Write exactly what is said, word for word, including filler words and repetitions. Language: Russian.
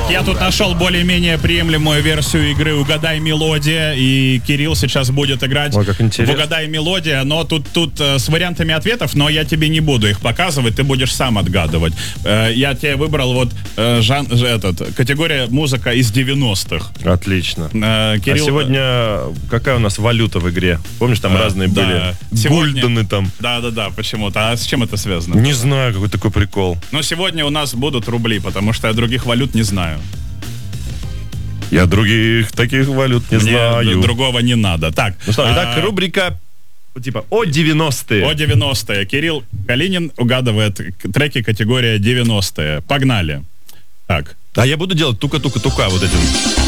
Так, я тут нашел более-менее приемлемую версию игры «Угадай мелодия», и Кирилл сейчас будет играть Ой, как интересно. в «Угадай мелодия», но тут, тут э, с вариантами ответов, но я тебе не буду их показывать, ты будешь сам отгадывать. Э, я тебе выбрал вот э, жан, этот, категория музыка из девяностых. Отлично. Э, Кирилл... А сегодня какая у нас валюта в игре? Помнишь, там а, разные да. были? Сегодня... Гульдены там. Да-да-да, почему-то. А с чем это связано? Не знаю, какой такой прикол. Но сегодня у нас будут рубли, потому что я других валют не знаю. Я других таких валют не Мне знаю. другого не надо. Так, Ну что, а... итак, рубрика типа о девяностые. О девяностые. Кирилл Калинин угадывает треки категория девяностые. Погнали. Так. А я буду делать тука-тука-тука вот этим.